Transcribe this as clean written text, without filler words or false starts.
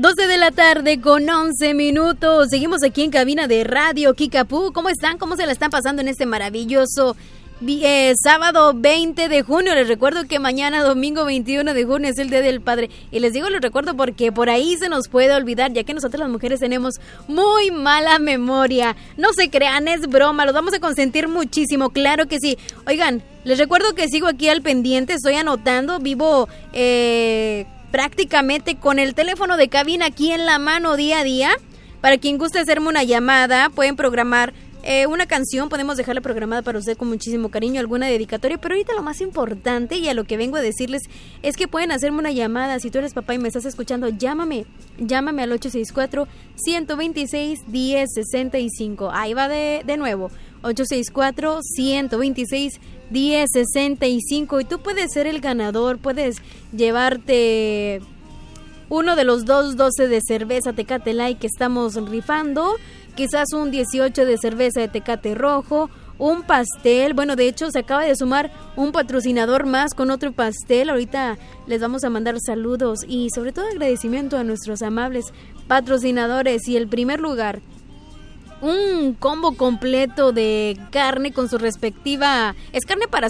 12 de la tarde con 11 minutos. Seguimos aquí en cabina de Radio Kickapoo. ¿Cómo están? ¿Cómo se la están pasando en este maravilloso sábado 20 de junio? Les recuerdo que mañana, domingo 21 de junio, es el Día del Padre. Y les digo, les recuerdo porque por ahí se nos puede olvidar, ya que nosotras las mujeres tenemos muy mala memoria. No se crean, es broma, los vamos a consentir muchísimo, claro que sí. Oigan, les recuerdo que sigo aquí al pendiente, estoy anotando, vivo prácticamente con el teléfono de cabina aquí en la mano día a día. Para quien guste hacerme una llamada, pueden programar una canción, podemos dejarla programada para usted con muchísimo cariño, alguna dedicatoria, pero ahorita lo más importante y a lo que vengo a decirles es que pueden hacerme una llamada. Si tú eres papá y me estás escuchando, llámame al 864-126-1065. Ahí va de nuevo, 864-126-1065, y tú puedes ser el ganador, puedes llevarte uno de los 2 12 de cerveza Tecate Light que estamos rifando, quizás un 18 de cerveza de Tecate Rojo, un pastel. Bueno, de hecho se acaba de sumar un patrocinador más con otro pastel. Ahorita les vamos a mandar saludos y sobre todo agradecimiento a nuestros amables patrocinadores. Y el primer lugar, un combo completo de carne con su respectiva... Es carne para